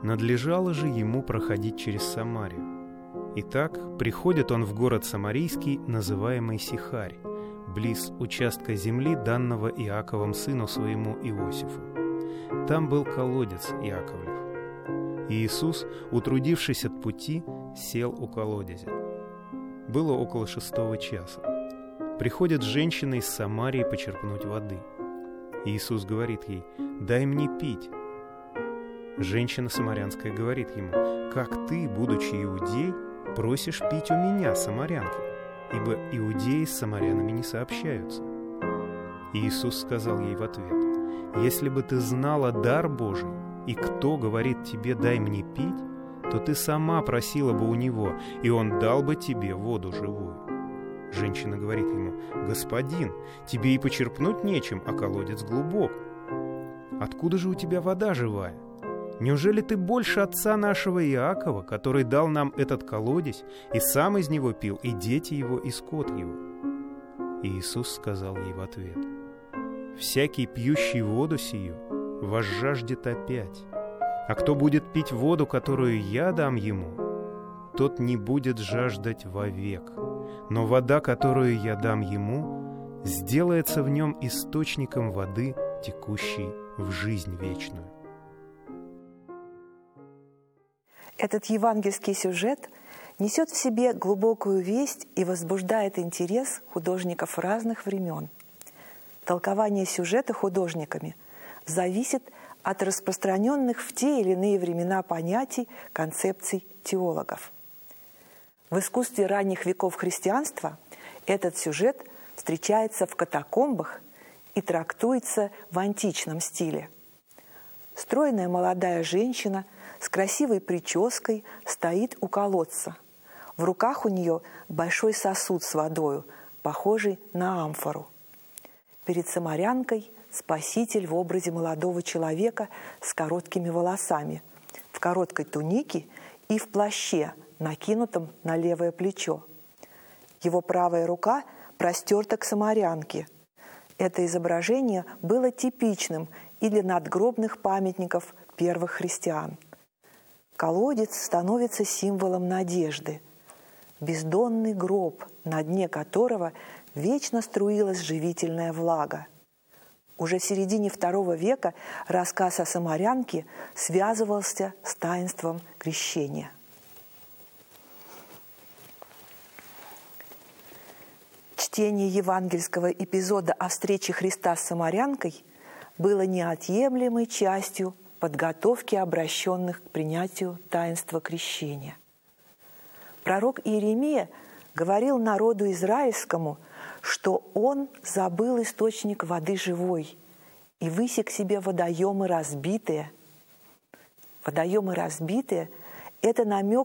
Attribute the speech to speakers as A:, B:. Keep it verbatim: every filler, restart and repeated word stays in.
A: Надлежало же ему проходить через Самарию. Итак, приходит он в город Самарийский, называемый Сихарь, близ участка земли, данного Иаковом сыну своему Иосифу. Там был колодец Иаковлев. И Иисус, утрудившись от пути, сел у колодезя. Было около шестого часа. Приходит женщина из Самарии почерпнуть воды. И Иисус говорит ей: «Дай мне пить». Женщина самарянская говорит ему: «Как ты, будучи иудей, просишь пить у меня, самарянки? Ибо иудеи с самарянами не сообщаются». И Иисус сказал ей в ответ: «Если бы ты знала дар Божий, и кто говорит тебе: дай мне пить, то ты сама просила бы у него, и он дал бы тебе воду живую». Женщина говорит ему: «Господин, тебе и почерпнуть нечем, а колодец глубок. Откуда же у тебя вода живая? Неужели ты больше отца нашего Иакова, который дал нам этот колодец, и сам из него пил, и дети его, и скот его?» И Иисус сказал ей в ответ: «Всякий, пьющий воду сию, возжаждет опять. А кто будет пить воду, которую я дам ему, тот не будет жаждать вовек. Но вода, которую я дам ему, сделается в нем источником воды, текущей в жизнь вечную».
B: Этот евангельский сюжет несет в себе глубокую весть и возбуждает интерес художников разных времен. Толкование сюжета художниками зависит от распространенных в те или иные времена понятий, концепций теологов. В искусстве ранних веков христианства этот сюжет встречается в катакомбах и трактуется в античном стиле. Стройная молодая женщина с красивой прической стоит у колодца. В руках у нее большой сосуд с водою, похожий на амфору. Перед самарянкой Спаситель в образе молодого человека с короткими волосами, в короткой тунике и в плаще, накинутом на левое плечо. Его правая рука простерта к самарянке. Это изображение было типичным и для надгробных памятников первых христиан. Колодец становится символом надежды. Бездонный гроб, на дне которого вечно струилась живительная влага. Уже в середине второго века рассказ о самарянке связывался с таинством крещения. Чтение евангельского эпизода о встрече Христа с самарянкой было неотъемлемой частью подготовки обращенных к принятию таинства крещения. Пророк Иеремия говорил народу израильскому, что он забыл источник воды живой и высек себе водоемы разбитые. Водоемы разбитые – это намек